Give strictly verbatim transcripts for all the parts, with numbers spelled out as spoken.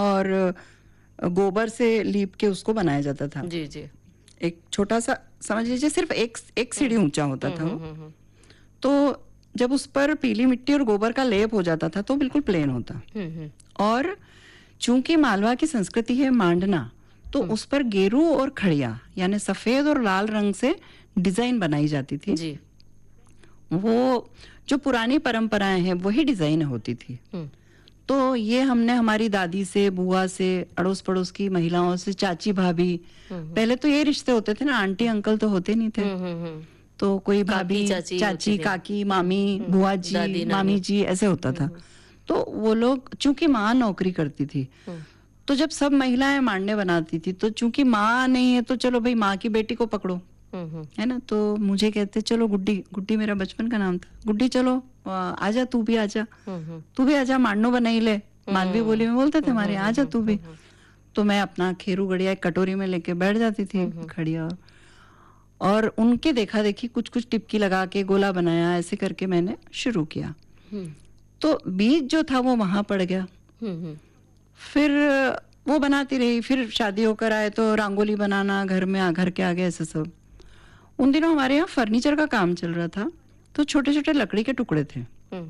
और गोबर से लीप के उसको बनाया जाता था। जी जी। एक छोटा सा, समझ लीजिए सिर्फ एक एक सीढ़ी ऊंचा होता था वो। तो जब उस पर पीली मिट्टी और गोबर का लेप हो जाता था तो बिल्कुल प्लेन होता। और चूंकि मालवा की संस्कृति है मांडना, तो उस पर गेरू और खड़िया यानी सफेद और लाल रंग से डिजाइन बनाई जाती थी जी। वो जो पुरानी परंपराएं हैं वही डिजाइन होती थी। तो ये हमने हमारी दादी से, बुआ से, अड़ोस पड़ोस की महिलाओं से, चाची भाभी, पहले तो ये रिश्ते होते थे ना, आंटी अंकल तो होते नहीं थे, तो कोई भाभी, चाची, चाची काकी, मामी, बुआ जी, मामी जी, ऐसे होता था। तो वो लोग, चूंकि माँ नौकरी करती थी, तो जब सब महिलाएं मांडने बनाती थी, तो चूंकि माँ नहीं है तो चलो भाई माँ की बेटी को पकड़ो, है ना। तो मुझे कहते चलो गुड्डी, गुड्डी मेरा बचपन का नाम था, गुड्डी चलो आजा, तू भी आजा, तू भी आजा, मांडनो बनाई ले, मालवी बोली में बोलते थे हमारे, आजा तू भी। तो मैं अपना खेरू गड़िया एक कटोरी में लेके बैठ जाती थी खड़िया, और उनके देखा देखी कुछ कुछ टिपकी लगा के गोला बनाया, ऐसे करके मैंने शुरू किया। तो बीज जो था वो वहां पड़ गया। फिर वो बनाती रही, फिर शादी होकर आए तो रंगोली बनाना घर में, घर के आगे, ऐसे सब। उन दिनों हमारे यहाँ फर्नीचर का काम चल रहा था, तो छोटे छोटे लकड़ी के टुकड़े थे।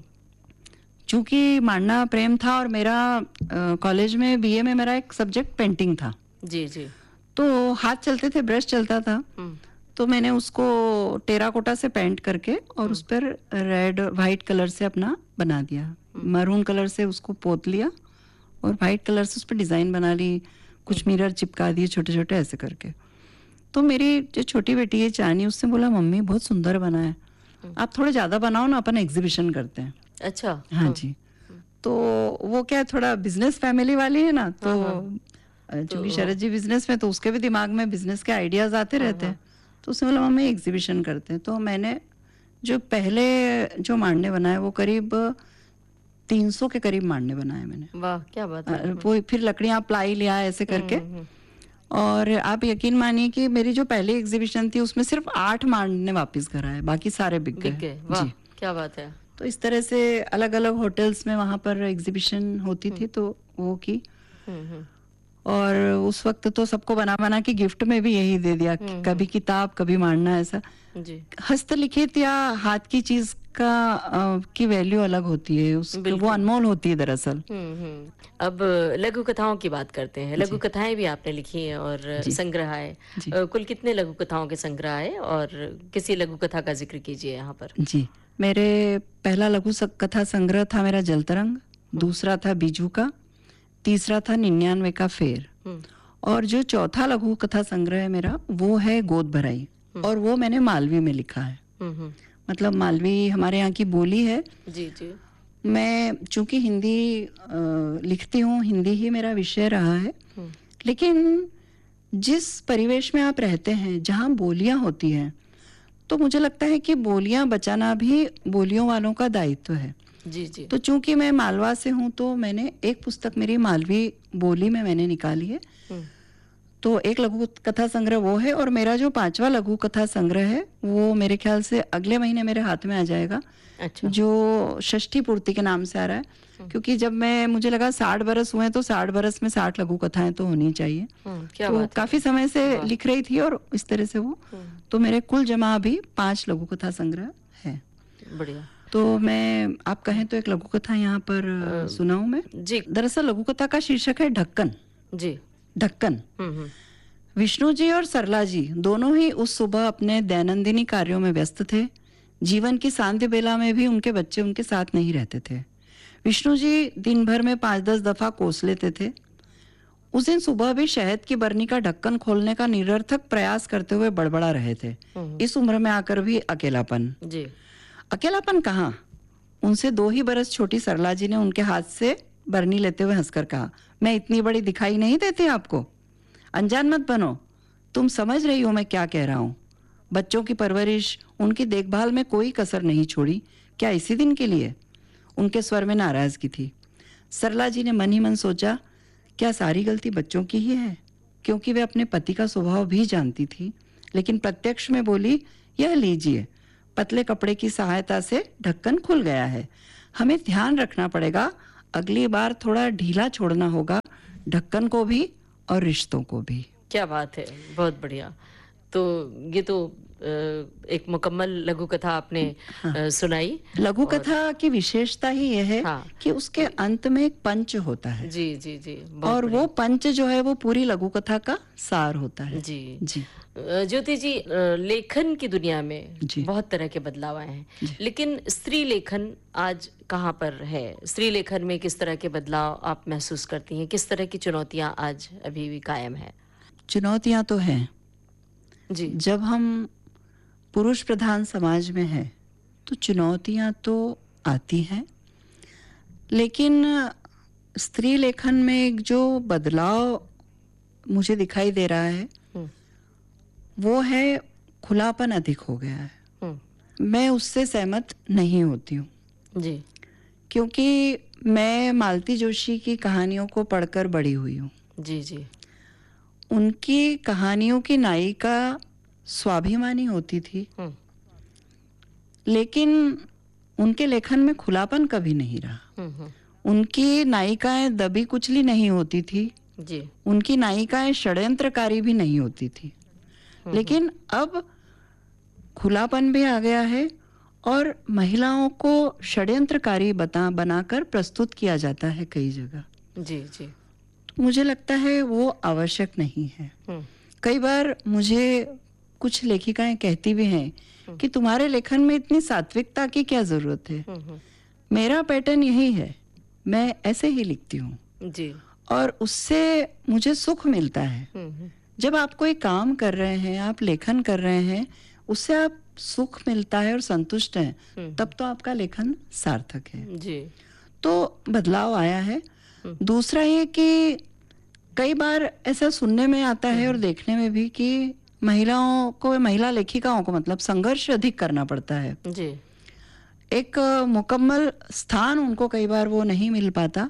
चूंकि मांडना प्रेम था और मेरा कॉलेज में बीए में मेरा एक सब्जेक्ट पेंटिंग था। जी जी। तो हाथ चलते थे, ब्रश चलता था, तो मैंने उसको टेराकोटा से पेंट करके और उस पर रेड व्हाइट कलर से अपना बना दिया, मरून कलर से उसको पोत लिया और व्हाइट कलर से उस पर डिजाइन बना ली, कुछ मिरर चिपका दिए छोटे छोटे, ऐसे करके। तो मेरी जो छोटी बेटी है चानी, उससे बोला मम्मी बहुत सुंदर बना है, आप थोड़े ज्यादा बनाओ ना, अपन एग्जीबिशन करते हैं। अच्छा। हाँ जी। तो वो क्या थोड़ा बिजनेस फैमिली वाली है ना, तो चूंकि शरद जी बिजनेस में, तो उसके भी दिमाग में बिजनेस के आइडियाज आते रहते हैं। तो उसने बोला मम्मी एग्जीबिशन करते हैं। तो मैंने जो पहले जो मांडने बनाए वो करीब तीन सौ के करीब मांडने बनाए मैंने। वाह क्या बात है। वो फिर लकड़ियां प्लाई लिया ऐसे करके, और आप यकीन मानिए कि मेरी जो पहली एग्जीबिशन थी उसमें सिर्फ आठ मांडने वापस घर आए, बाकी सारे बिक गए। वाह क्या बात है। तो इस तरह से अलग अलग होटल्स में वहां पर एग्जीबिशन होती थी, तो वो की। और उस वक्त तो सबको बना बना के गिफ्ट में भी यही दे दिया, कभी किताब कभी मांडना, ऐसा। हस्तलिखित या हाथ की चीज का आ, की वैल्यू अलग होती है, उसकी वो अनमोल होती है दरअसल। अब लघु कथाओं की बात करते हैं। लघु कथाएं भी आपने लिखी हैं और संग्रह है, कुल कितने लघु कथाओं के संग्रह है, और किसी लघु कथा का जिक्र कीजिए यहाँ पर। जी, मेरे पहला लघु कथा संग्रह था मेरा जलतरंग, दूसरा था बीजू का, तीसरा था निन्यानवे का फेर, और जो चौथा लघु कथा संग्रह है मेरा वो है गोद भराई, और वो मैंने मालवी में लिखा है। मतलब मालवी हमारे यहाँ की बोली है। जी जी। मैं चूंकि हिंदी आ, लिखती हूँ, हिंदी ही मेरा विषय रहा है, लेकिन जिस परिवेश में आप रहते हैं जहाँ बोलियां होती हैं, तो मुझे लगता है कि बोलियां बचाना भी बोलियों वालों का दायित्व है। जी जी। तो चूंकि मैं मालवा से हूँ, तो मैंने एक पुस्तक मेरी मालवी बोली में मैंने निकाली है, तो एक लघु कथा संग्रह वो है, और मेरा जो पांचवा लघु कथा संग्रह है वो मेरे ख्याल से अगले महीने मेरे हाथ में आ जाएगा। अच्छा। जो षष्ठी पूर्ति के नाम से आ रहा है, क्योंकि जब मैं मुझे लगा साठ बरस हुए तो साठ बरस में साठ लघु कथाएं तो होनी चाहिए। क्या तो बात काफी समय से लिख रही थी और इस तरह से वो, तो मेरे कुल जमा अभी पांच लघु कथा संग्रह है। बढ़िया। तो मैं, आप कहें तो एक लघु कथा यहाँ पर सुनाऊं मैं। जी। दरअसल लघु कथा का शीर्षक है ढक्कन। जी। ढक्कन। विष्णु जी और सरला जी दोनों ही उस सुबह अपने दैनंदिनी कार्यों में व्यस्त थे। जीवन की सांध्य बेला में भी उनके बच्चे उनके साथ नहीं रहते थे। विष्णु जी दिन भर में पांच दस दफा कोस लेते थे। उस दिन सुबह भी शहद की बरनी का ढक्कन खोलने का निरर्थक प्रयास करते हुए बड़बड़ा रहे थे। इस उम्र में आकर भी अकेलापन। जी। अकेलापन कहाँ? उनसे दो ही बरस छोटी सरला जी ने उनके हाथ से बरनी लेते हुए हंसकर कहा, मैं इतनी बड़ी दिखाई नहीं देती आपको? अनजान मत बनो, तुम समझ रही हो मैं क्या कह रहा हूँ। बच्चों की परवरिश, उनकी देखभाल में कोई कसर नहीं छोड़ी, क्या इसी दिन के लिए? उनके स्वर में नाराजगी थी। सरला जी ने मन ही मन सोचा, क्या सारी गलती बच्चों की ही है? क्योंकि वे अपने पति का स्वभाव भी जानती थी, लेकिन प्रत्यक्ष में बोली, यह लीजिए, पतले कपड़े की सहायता से ढक्कन खुल गया है। हमें ध्यान रखना पड़ेगा, अगली बार थोड़ा ढीला छोड़ना होगा, ढक्कन को भी और रिश्तों को भी। क्या बात है, बहुत बढ़िया। तो ये तो एक मुकम्मल लघु कथा आपने हाँ। सुनाई। लघु कथा की विशेषता ही यह है हाँ। कि उसके अंत में एक पंच होता है। जी जी जी। और वो पंच जो है वो पूरी लघु कथा का सार होता है। जी जी। ज्योति जी, लेखन की दुनिया में बहुत तरह के बदलाव आए हैं, लेकिन स्त्री लेखन आज कहाँ पर है? स्त्री लेखन में किस तरह के बदलाव आप महसूस करती हैं? किस तरह की चुनौतियां आज अभी भी कायम है? चुनौतियां तो हैं जी। जब हम पुरुष प्रधान समाज में हैं तो चुनौतियां तो आती हैं, लेकिन स्त्री लेखन में एक जो बदलाव मुझे दिखाई दे रहा है वो है खुलापन अधिक हो गया है। मैं उससे सहमत नहीं होती हूँ जी, क्योंकि मैं मालती जोशी की कहानियों को पढ़कर बड़ी हुई हूँ। जी जी। उनकी कहानियों की नायिका स्वाभिमानी होती थी, लेकिन उनके लेखन में खुलापन कभी नहीं रहा। उनकी नायिकाएं दबी कुचली नहीं होती थी जी। उनकी नायिकाएं षड्यंत्रकारी भी नहीं होती थी, लेकिन अब खुलापन भी आ गया है और महिलाओं को षड्यंत्रकारी बता बनाकर प्रस्तुत किया जाता है कई जगह। जी जी। तो मुझे लगता है वो आवश्यक नहीं है। कई बार मुझे कुछ लेखिकाएं कहती भी हैं कि तुम्हारे लेखन में इतनी सात्विकता की क्या जरूरत है। मेरा पैटर्न यही है, मैं ऐसे ही लिखती हूँ जी, और उससे मुझे सुख मिलता है। जब आप कोई काम कर रहे हैं, आप लेखन कर रहे हैं, उससे आप सुख मिलता है और संतुष्ट हैं, तब तो आपका लेखन सार्थक है जी। तो बदलाव आया है। दूसरा ये कि कई बार ऐसा सुनने में आता है और देखने में भी कि महिलाओं को, महिला लेखिकाओं को मतलब संघर्ष अधिक करना पड़ता है जी। एक मुकम्मल स्थान उनको कई बार वो नहीं मिल पाता,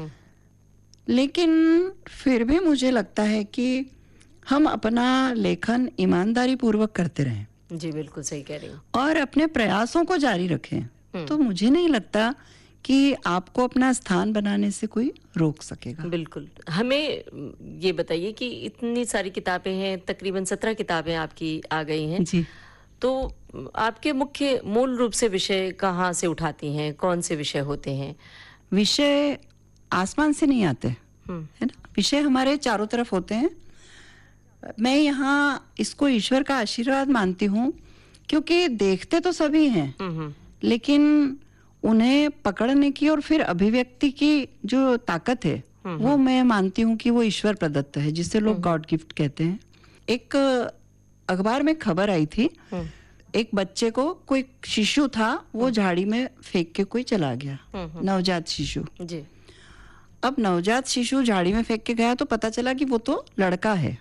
लेकिन फिर भी मुझे लगता है कि हम अपना लेखन ईमानदारी पूर्वक करते रहें। जी बिल्कुल सही कह रही हूँ। और अपने प्रयासों को जारी रखें, तो मुझे नहीं लगता कि आपको अपना स्थान बनाने से कोई रोक सकेगा। बिल्कुल। हमें ये बताइए कि इतनी सारी किताबें हैं, तकरीबन सत्रह किताबें आपकी आ गई हैं जी, तो आपके मुख्य मूल रूप से विषय कहाँ से उठाती हैं? कौन से विषय होते हैं? विषय आसमान से नहीं आते, है ना। विषय हमारे चारों तरफ होते हैं। मैं यहाँ इसको ईश्वर का आशीर्वाद मानती हूँ, क्योंकि देखते तो सभी हैं, लेकिन उन्हें पकड़ने की और फिर अभिव्यक्ति की जो ताकत है वो मैं मानती हूँ कि वो ईश्वर प्रदत्त है, जिसे लोग गॉड गिफ्ट कहते हैं। एक अखबार में खबर आई थी, एक बच्चे को, कोई शिशु था, वो झाड़ी में फेंक के कोई चला गया, नवजात शिशु। जी। अब नवजात शिशु झाड़ी में फेंक के गया तो पता चला कि वो तो लड़का है।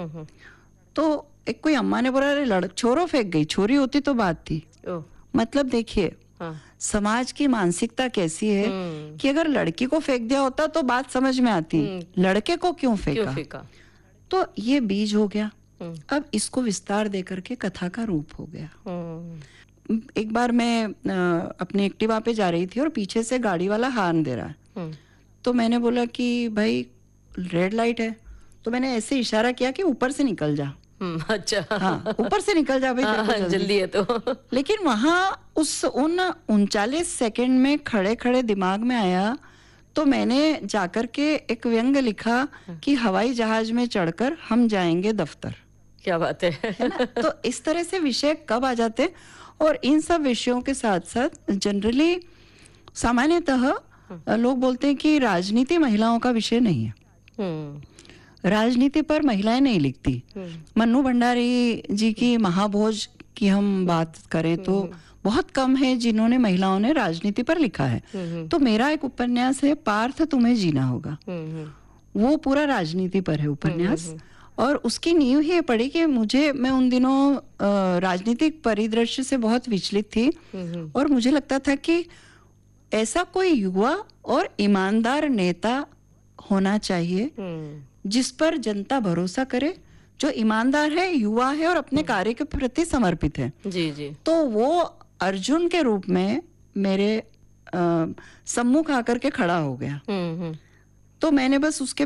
तो एक कोई अम्मा ने बोला, अरे लड़ छोरो फेंक गई, छोरी होती तो बात थी। मतलब देखिए हाँ। समाज की मानसिकता कैसी है कि अगर लड़की को फेंक दिया होता तो बात समझ में आती, लड़के को क्यों फेंका, क्यों फेंका? तो ये बीज हो गया। अब इसको विस्तार दे करके कथा का रूप हो गया। एक बार मैं अपनी एक्टिवा पे जा रही थी और पीछे से गाड़ी वाला हॉर्न दे रहा है, तो मैंने बोला कि भाई रेड लाइट है, तो मैंने ऐसे इशारा किया कि ऊपर से निकल जा। अच्छा, हाँ, ऊपर से निकल जा भाई, हाँ, जल्दी है तो। लेकिन वहाँ उस उन उनचालीस सेकंड में खड़े खड़े दिमाग में आया, तो मैंने जाकर के एक व्यंग लिखा कि हवाई जहाज में चढ़कर हम जाएंगे दफ्तर। क्या बात है, है ना? तो इस तरह से विषय कब आ जाते, और इन सब विषयों के साथ साथ जनरली सामान्यतः लोग बोलते हैं कि राजनीति महिलाओं का विषय नहीं है, राजनीति पर महिलाएं नहीं लिखती। मन्नू भंडारी जी की महाभोज की हम बात करें तो बहुत कम है जिन्होंने, महिलाओं ने राजनीति पर लिखा है। तो मेरा एक उपन्यास है पार्थ तुम्हें जीना होगा, वो पूरा राजनीति पर है उपन्यास, और उसकी नींव ही पड़ी कि मुझे, मैं उन दिनों राजनीतिक परिदृश्य से बहुत विचलित थी और मुझे लगता था कि ऐसा कोई युवा और ईमानदार नेता होना चाहिए जिस पर जनता भरोसा करे, जो ईमानदार है, युवा है और अपने कार्य के प्रति समर्पित है। जी जी। तो वो अर्जुन के रूप में मेरे सम्मुख आकर के खड़ा हो गया। तो मैंने बस उसके